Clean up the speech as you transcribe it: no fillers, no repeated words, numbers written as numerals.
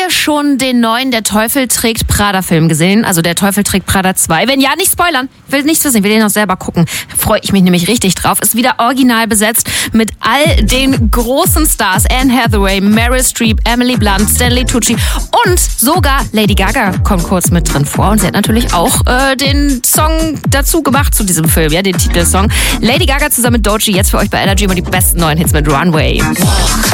ihr schon den neuen Der Teufel trägt Prada Film gesehen? Also Der Teufel trägt Prada 2. Wenn ja, nicht spoilern. Ich will nichts wissen, ich will den noch selber gucken. Freue ich mich nämlich richtig drauf. Ist wieder original besetzt mit all den großen Stars. Anne Hathaway, Meryl Streep, Emily Blunt, Stanley Tucci und sogar Lady Gaga kommt kurz mit drin vor. Und sie hat natürlich auch den Song dazu gemacht zu diesem Film, ja, den Titelsong. Lady Gaga zusammen mit Doechii jetzt für euch bei Energy immer die besten neuen Hits mit Runway.